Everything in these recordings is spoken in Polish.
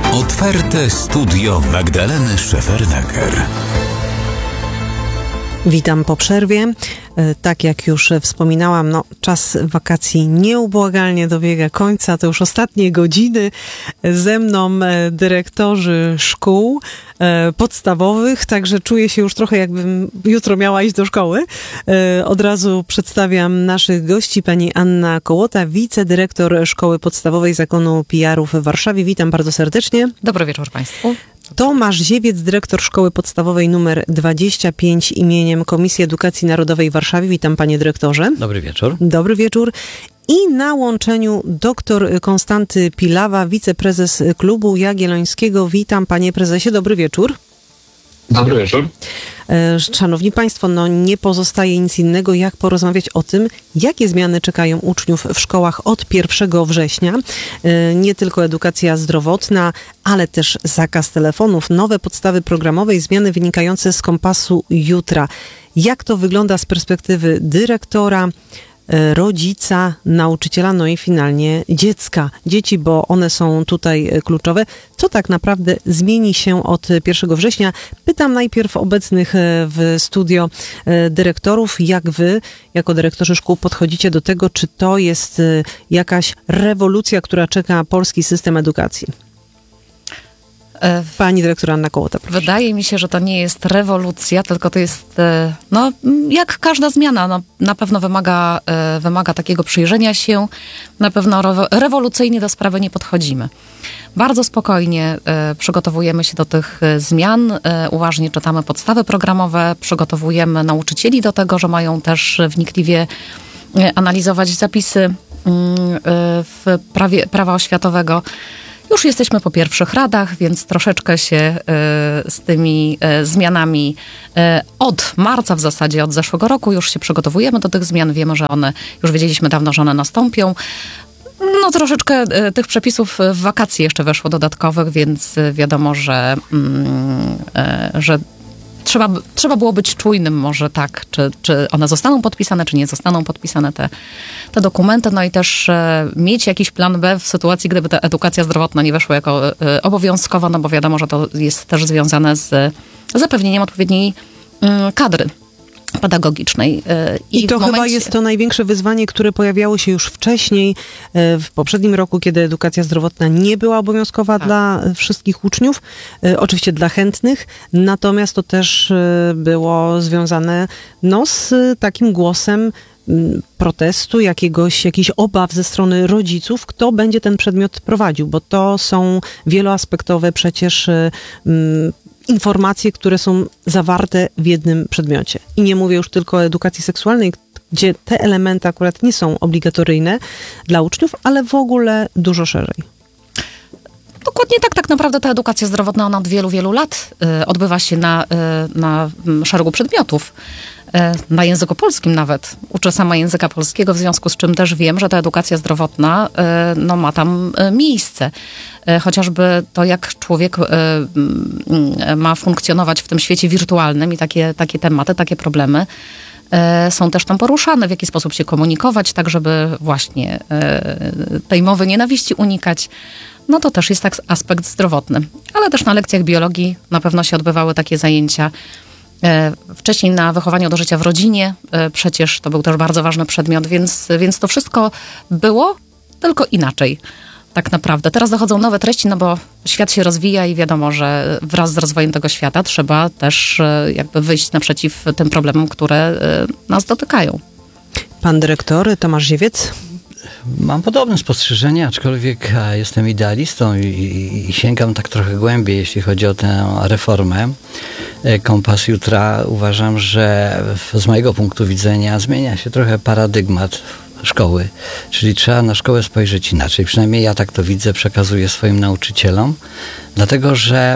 Otwarte studio Magdaleny Szefernaker. Witam po przerwie. Tak jak już wspominałam, czas wakacji nieubłagalnie dobiega końca. To już ostatnie godziny. Ze mną dyrektorzy szkół podstawowych, także czuję się już trochę, jakbym jutro miała iść do szkoły. Od razu przedstawiam naszych gości. Pani Anna Kołota, wicedyrektor Szkoły Podstawowej Zakonu PR-ów w Warszawie. Witam bardzo serdecznie. Dobry wieczór Państwu. Tomasz Ziewiec, dyrektor Szkoły Podstawowej nr 25 imieniem Komisji Edukacji Narodowej w Warszawie. Witam, panie dyrektorze. Dobry wieczór. Dobry wieczór. I na łączeniu dr Konstanty Pilawa, wiceprezes Klubu Jagiellońskiego. Witam, panie prezesie. Dobry wieczór. Dobry wieczór. Szanowni Państwo, nie pozostaje nic innego, jak porozmawiać o tym, jakie zmiany czekają uczniów w szkołach od 1 września. Nie tylko edukacja zdrowotna, ale też zakaz telefonów, nowe podstawy programowe i zmiany wynikające z kompasu jutra. Jak to wygląda z perspektywy dyrektora, rodzica, nauczyciela, i finalnie dziecka. Dzieci, bo one są tutaj kluczowe. Co tak naprawdę zmieni się od 1 września? Pytam najpierw obecnych w studio dyrektorów, jak wy, jako dyrektorzy szkół, podchodzicie do tego, czy to jest jakaś rewolucja, która czeka polski system edukacji? Pani dyrektor Anna Kołota, proszę. Wydaje mi się, że to nie jest rewolucja, tylko to jest, jak każda zmiana, na pewno wymaga takiego przyjrzenia się, na pewno rewolucyjnie do sprawy nie podchodzimy. Bardzo spokojnie przygotowujemy się do tych zmian, uważnie czytamy podstawy programowe, przygotowujemy nauczycieli do tego, że mają też wnikliwie analizować zapisy w prawa oświatowego. Już jesteśmy po pierwszych radach, więc troszeczkę się z tymi zmianami od marca, w zasadzie od zeszłego roku, już się przygotowujemy do tych zmian. Wiemy, że już wiedzieliśmy dawno, że one nastąpią. Troszeczkę tych przepisów w wakacje jeszcze weszło dodatkowych, więc wiadomo, że trzeba było być czujnym może tak, czy one zostaną podpisane, czy nie zostaną podpisane te dokumenty, i też mieć jakiś plan B w sytuacji, gdyby ta edukacja zdrowotna nie weszła jako obowiązkowa, bo wiadomo, że to jest też związane z zapewnieniem odpowiedniej kadry pedagogicznej. I to chyba jest to największe wyzwanie, które pojawiało się już wcześniej, w poprzednim roku, kiedy edukacja zdrowotna nie była obowiązkowa dla wszystkich uczniów, oczywiście dla chętnych, natomiast to też było związane z takim głosem protestu, jakichś obaw ze strony rodziców, kto będzie ten przedmiot prowadził, bo to są wieloaspektowe przecież informacje, które są zawarte w jednym przedmiocie. I nie mówię już tylko o edukacji seksualnej, gdzie te elementy akurat nie są obligatoryjne dla uczniów, ale w ogóle dużo szerzej. Dokładnie tak naprawdę ta edukacja zdrowotna, ona od wielu, wielu lat odbywa się na szeregu przedmiotów. Na języku polskim nawet. Uczę sama języka polskiego, w związku z czym też wiem, że ta edukacja zdrowotna ma tam miejsce. Chociażby to, jak człowiek ma funkcjonować w tym świecie wirtualnym i takie tematy, takie problemy są też tam poruszane, w jaki sposób się komunikować, tak żeby właśnie tej mowy nienawiści unikać. To też jest tak aspekt zdrowotny. Ale też na lekcjach biologii na pewno się odbywały takie zajęcia. Wcześniej na wychowaniu do życia w rodzinie, przecież to był też bardzo ważny przedmiot, więc to wszystko było, tylko inaczej tak naprawdę. Teraz dochodzą nowe treści, bo świat się rozwija i wiadomo, że wraz z rozwojem tego świata trzeba też wyjść naprzeciw tym problemom, które nas dotykają. Pan dyrektor Tomasz Ziewiec. Mam podobne spostrzeżenia, aczkolwiek jestem idealistą i sięgam tak trochę głębiej, jeśli chodzi o tę reformę. Kompas jutra, uważam, że z mojego punktu widzenia zmienia się trochę paradygmat szkoły, czyli trzeba na szkołę spojrzeć inaczej. Przynajmniej ja tak to widzę, przekazuję swoim nauczycielom. Dlatego, że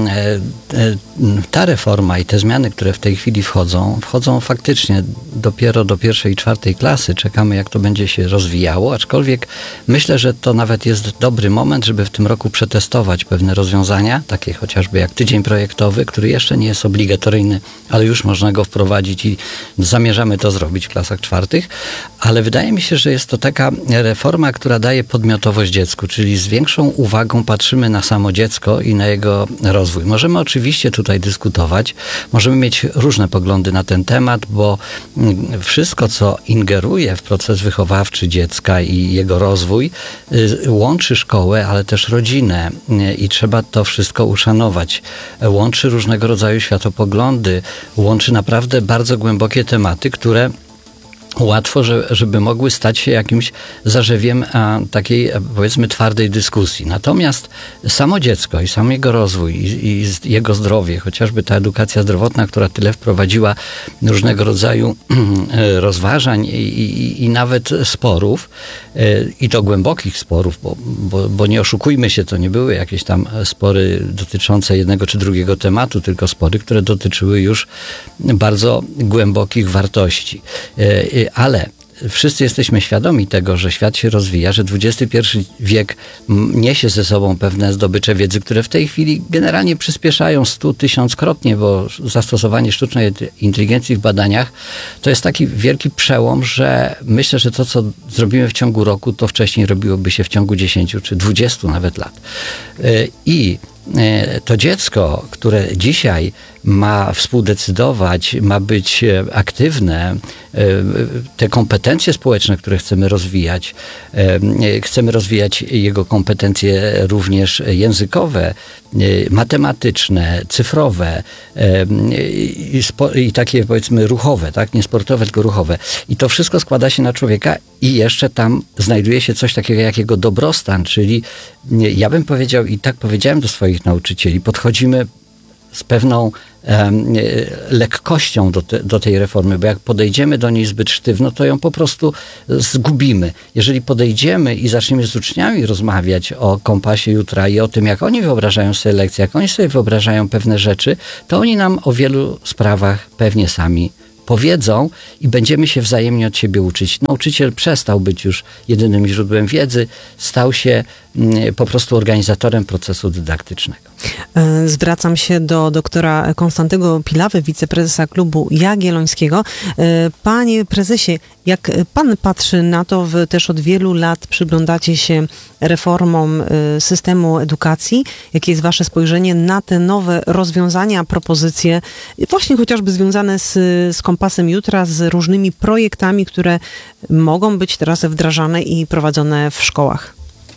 ta reforma i te zmiany, które w tej chwili wchodzą faktycznie dopiero do 1. i 4. klasy. Czekamy, jak to będzie się rozwijało, aczkolwiek myślę, że to nawet jest dobry moment, żeby w tym roku przetestować pewne rozwiązania, takie chociażby jak tydzień projektowy, który jeszcze nie jest obligatoryjny, ale już można go wprowadzić i zamierzamy to zrobić w klasach 4. Ale wydaje mi się, że jest to taka reforma, która daje podmiotowość dziecku, czyli z większą uwagą patrzymy na samo dziecko i na jego rozwój. Możemy oczywiście tutaj dyskutować, możemy mieć różne poglądy na ten temat, bo wszystko, co ingeruje w proces wychowawczy dziecka i jego rozwój, łączy szkołę, ale też rodzinę i trzeba to wszystko uszanować. Łączy różnego rodzaju światopoglądy, łączy naprawdę bardzo głębokie tematy, które łatwo, żeby mogły stać się jakimś zarzewiem takiej, powiedzmy, twardej dyskusji. Natomiast samo dziecko i sam jego rozwój i jego zdrowie, chociażby ta edukacja zdrowotna, która tyle wprowadziła różnego rodzaju rozważań i nawet sporów, i to głębokich sporów, bo nie oszukujmy się, to nie były jakieś tam spory dotyczące jednego czy drugiego tematu, tylko spory, które dotyczyły już bardzo głębokich wartości. Ale wszyscy jesteśmy świadomi tego, że świat się rozwija, że XXI wiek niesie ze sobą pewne zdobycze wiedzy, które w tej chwili generalnie przyspieszają 100-1000-krotnie, bo zastosowanie sztucznej inteligencji w badaniach to jest taki wielki przełom, że myślę, że to, co zrobimy w ciągu roku, to wcześniej robiłoby się w ciągu 10 czy 20 nawet lat. I to dziecko, które dzisiaj ma współdecydować, ma być aktywne, te kompetencje społeczne, które chcemy rozwijać jego kompetencje również językowe, matematyczne, cyfrowe i takie, powiedzmy, ruchowe, tak? Nie sportowe, tylko ruchowe. I to wszystko składa się na człowieka i jeszcze tam znajduje się coś takiego jak jego dobrostan, czyli ja bym powiedział, i tak powiedziałem do swoich nauczycieli, podchodzimy z pewną lekkością do tej reformy, bo jak podejdziemy do niej zbyt sztywno, to ją po prostu zgubimy. Jeżeli podejdziemy i zaczniemy z uczniami rozmawiać o kompasie jutra i o tym, jak oni wyobrażają sobie lekcje, jak oni sobie wyobrażają pewne rzeczy, to oni nam o wielu sprawach pewnie sami powiedzą i będziemy się wzajemnie od siebie uczyć. Nauczyciel przestał być już jedynym źródłem wiedzy, stał się po prostu organizatorem procesu dydaktycznego. Zwracam się do doktora Konstantego Pilawy, wiceprezesa klubu Jagiellońskiego. Panie prezesie, jak pan patrzy na to, wy też od wielu lat przyglądacie się reformom systemu edukacji. Jakie jest wasze spojrzenie na te nowe rozwiązania, propozycje, właśnie chociażby związane z kompasem jutra, z różnymi projektami, które mogą być teraz wdrażane i prowadzone w szkołach?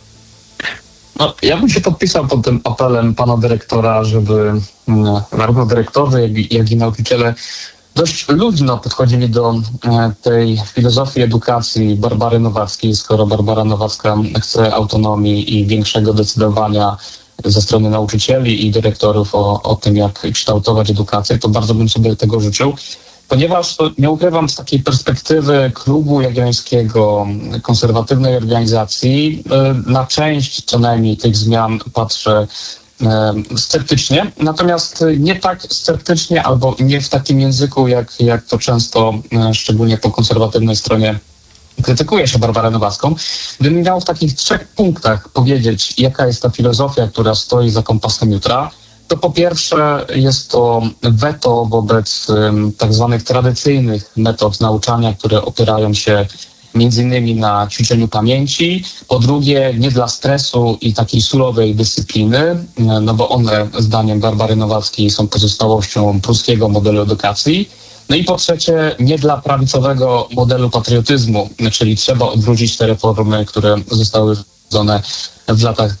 No, ja bym się podpisał pod tym apelem pana dyrektora, żeby zarówno dyrektorzy, jak i nauczyciele dość luźno podchodzili do tej filozofii edukacji Barbary Nowackiej, skoro Barbara Nowacka chce autonomii i większego decydowania ze strony nauczycieli i dyrektorów o tym, jak kształtować edukację, to bardzo bym sobie tego życzył. Ponieważ to nie ukrywam, z takiej perspektywy klubu jagiellońskiego, konserwatywnej organizacji, na część co najmniej tych zmian patrzę sceptycznie, natomiast nie tak sceptycznie albo nie w takim języku, jak to często, szczególnie po konserwatywnej stronie, krytykuje się Barbarę Nowacką. Gdybym miał w takich 3 punktach powiedzieć, jaka jest ta filozofia, która stoi za kompasem jutra, to po pierwsze jest to weto wobec tak zwanych tradycyjnych metod nauczania, które opierają się między innymi na ćwiczeniu pamięci. Po drugie, nie dla stresu i takiej surowej dyscypliny, no bo one, zdaniem Barbary Nowackiej, są pozostałością pruskiego modelu edukacji. No i po trzecie, nie dla prawicowego modelu patriotyzmu, czyli trzeba odwrócić te reformy, które zostały wprowadzone w latach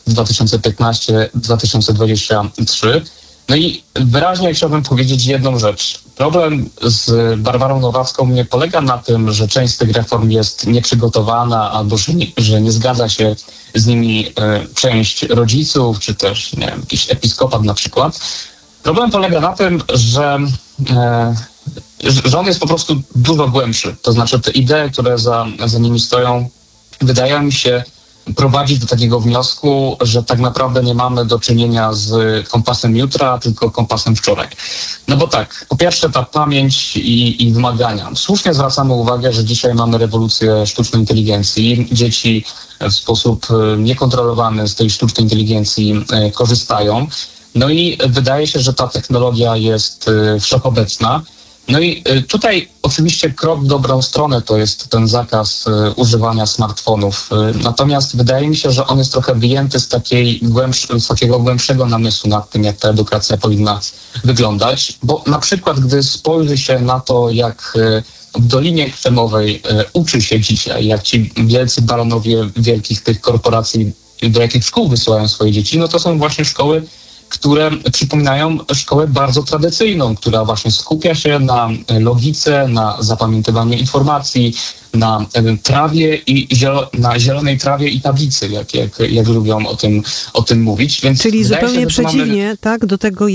2015-2023. No i wyraźnie chciałbym powiedzieć jedną rzecz. Problem z Barbarą Nowacką nie polega na tym, że część z tych reform jest nieprzygotowana albo że nie zgadza się z nimi część rodziców, czy też nie wiem, jakiś episkopat na przykład. Problem polega na tym, że on jest po prostu dużo głębszy. To znaczy te idee, które za nimi stoją, wydają mi się prowadzić do takiego wniosku, że tak naprawdę nie mamy do czynienia z kompasem jutra, tylko kompasem wczoraj. No bo tak, po pierwsze ta pamięć i wymagania. Słusznie zwracamy uwagę, że dzisiaj mamy rewolucję sztucznej inteligencji. Dzieci w sposób niekontrolowany z tej sztucznej inteligencji korzystają. No i wydaje się, że ta technologia jest wszechobecna. No i tutaj oczywiście krok w dobrą stronę to jest ten zakaz używania smartfonów. Natomiast wydaje mi się, że on jest trochę wyjęty z takiego głębszego namysłu nad tym, jak ta edukacja powinna wyglądać. Bo na przykład, gdy spojrzy się na to, jak w Dolinie Krzemowej uczy się dzisiaj, jak ci wielcy baronowie wielkich tych korporacji, do jakich szkół wysyłają swoje dzieci, no to są właśnie szkoły, które przypominają szkołę bardzo tradycyjną, która właśnie skupia się na logice, na zapamiętywaniu informacji, na trawie i na zielonej trawie i tablicy, jak lubią o tym mówić. Więc czyli zupełnie przeciwnie, tak, do tego,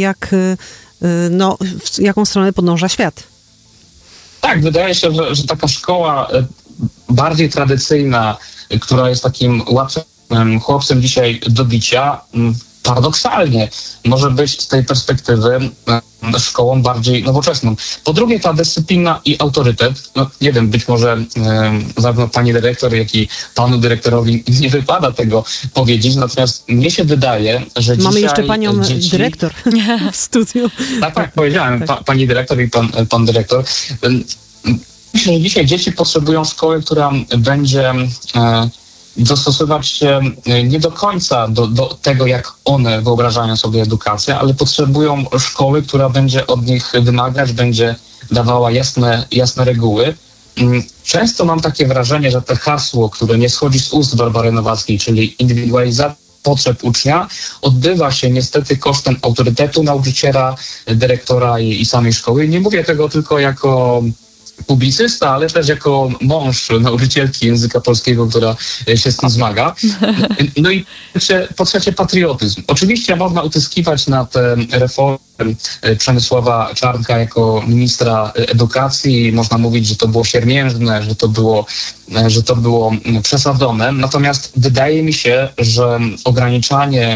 w jaką stronę podąża świat. Tak, wydaje się, że taka szkoła bardziej tradycyjna, która jest takim łatwym chłopcem dzisiaj do bicia, paradoksalnie może być z tej perspektywy szkołą bardziej nowoczesną. Po drugie, ta dyscyplina i autorytet, no nie wiem, być może zarówno pani dyrektor, jak i panu dyrektorowi nie wypada tego powiedzieć, natomiast mnie się wydaje, że dzisiaj mamy jeszcze panią dyrektor w studiu. Tak, powiedziałem, tak. Pani dyrektor i pan dyrektor. Myślę, że dzisiaj dzieci potrzebują szkoły, która będzie dostosować się nie do końca do tego, jak one wyobrażają sobie edukację, ale potrzebują szkoły, która będzie od nich wymagać, będzie dawała jasne reguły. Często mam takie wrażenie, że to hasło, które nie schodzi z ust Barbary Nowackiej, czyli indywidualizacja potrzeb ucznia, odbywa się niestety kosztem autorytetu nauczyciela, dyrektora i samej szkoły. Nie mówię tego tylko jako publicysta, ale też jako mąż nauczycielki języka polskiego, która się z tym zmaga. No i po trzecie patriotyzm. Oczywiście można utyskiwać na te reformy Przemysława Czarnka jako ministra edukacji. Można mówić, że to było siermiężne, że to było przesadzone. Natomiast wydaje mi się, że ograniczanie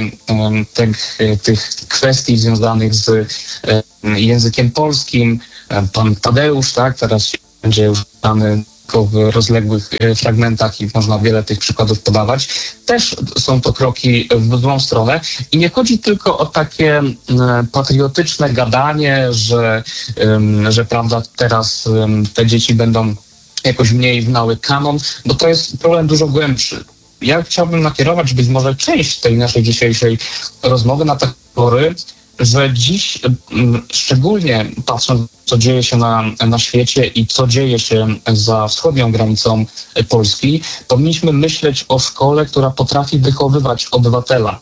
tych kwestii związanych z językiem polskim, pan Tadeusz, tak, teraz będzie już dany w rozległych fragmentach i można wiele tych przykładów podawać. Też są to kroki w złą stronę i nie chodzi tylko o takie patriotyczne gadanie, że prawda, teraz te dzieci będą jakoś mniej znały kanon, bo to jest problem dużo głębszy. Ja chciałbym nakierować być może część tej naszej dzisiejszej rozmowy na te pory, że dziś, szczególnie patrząc, co dzieje się na świecie i co dzieje się za wschodnią granicą Polski, powinniśmy myśleć o szkole, która potrafi wychowywać obywatela,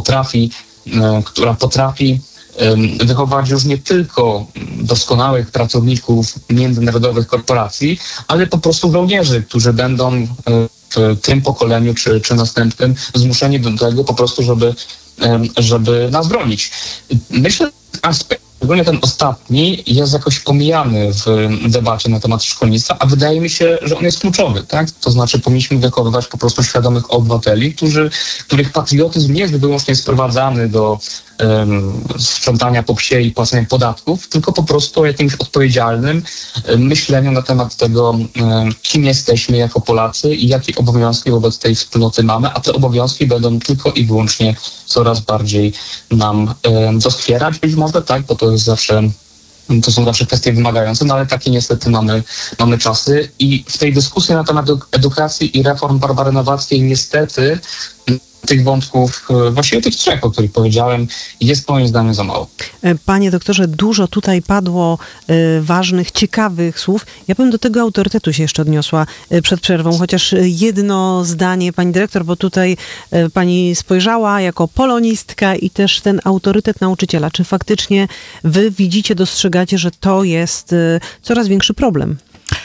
która potrafi wychować już nie tylko doskonałych pracowników międzynarodowych korporacji, ale po prostu żołnierzy, którzy będą w tym pokoleniu czy następnym zmuszeni do tego po prostu, żeby nas bronić. Myślę, że aspekt, szczególnie ten ostatni, jest jakoś pomijany w debacie na temat szkolnictwa, a wydaje mi się, że on jest kluczowy, tak? To znaczy powinniśmy wychowywać po prostu świadomych obywateli, których patriotyzm nie jest wyłącznie sprowadzany do sprzątania po psie i płacenia podatków, tylko po prostu o jakimś odpowiedzialnym myśleniu na temat tego, kim jesteśmy jako Polacy i jakie obowiązki wobec tej wspólnoty mamy, a te obowiązki będą tylko i wyłącznie coraz bardziej nam doskwierać, być może tak, bo to są zawsze kwestie wymagające, no ale takie niestety mamy czasy i w tej dyskusji na temat edukacji i reform Barbary Nowackiej niestety tych wątków, właściwie tych trzech, o których powiedziałem, jest moim zdaniem za mało. Panie doktorze, dużo tutaj padło ważnych, ciekawych słów. Ja bym do tego autorytetu się jeszcze odniosła przed przerwą, chociaż jedno zdanie, pani dyrektor, bo tutaj pani spojrzała jako polonistka i też ten autorytet nauczyciela. Czy faktycznie wy widzicie, dostrzegacie, że to jest coraz większy problem?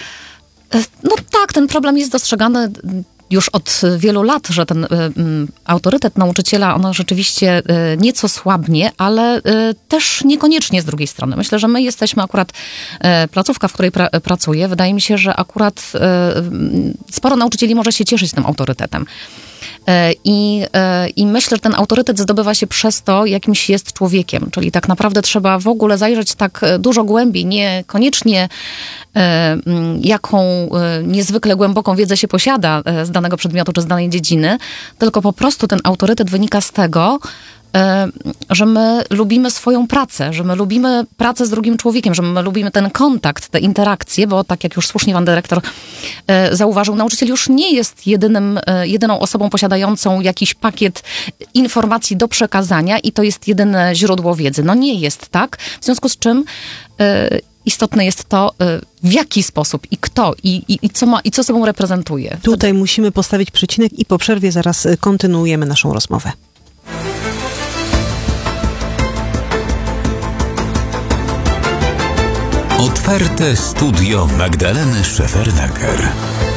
No tak, ten problem jest dostrzegany już od wielu lat, że ten autorytet nauczyciela, ono rzeczywiście nieco słabnie, ale też niekoniecznie z drugiej strony. Myślę, że my jesteśmy akurat, placówka, w której pracuję, wydaje mi się, że akurat sporo nauczycieli może się cieszyć tym autorytetem. I myślę, że ten autorytet zdobywa się przez to, jakimś jest człowiekiem, czyli tak naprawdę trzeba w ogóle zajrzeć tak dużo głębiej, niekoniecznie jaką niezwykle głęboką wiedzę się posiada z danego przedmiotu czy z danej dziedziny, tylko po prostu ten autorytet wynika z tego, że my lubimy swoją pracę, że my lubimy pracę z drugim człowiekiem, że my lubimy ten kontakt, te interakcje, bo tak jak już słusznie pan dyrektor zauważył, nauczyciel już nie jest jedyną osobą posiadającą jakiś pakiet informacji do przekazania i to jest jedyne źródło wiedzy. No nie jest tak, w związku z czym istotne jest to, w jaki sposób i kto i co ma i co sobą reprezentuje. Tutaj musimy postawić przecinek i po przerwie zaraz kontynuujemy naszą rozmowę. Otwarte studio Magdaleny Szefernaker.